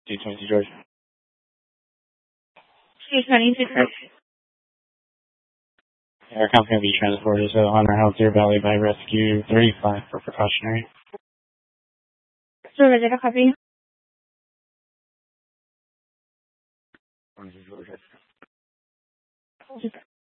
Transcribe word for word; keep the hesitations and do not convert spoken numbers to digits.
two twenty Georgia. two twenty Georgia. Our company will be transported to Honor Health Deer Valley by Rescue thirty-five for precautionary. So, is it a copy? Georgia. Okay.